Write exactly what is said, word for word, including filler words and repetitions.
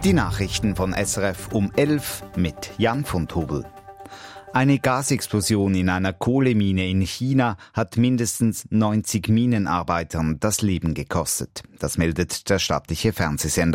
Die Nachrichten von S R F um elf mit Jan von Tobel. Eine Gasexplosion in einer Kohlemine in China hat mindestens neunzig Minenarbeitern das Leben gekostet. Das meldet der staatliche Fernsehsender.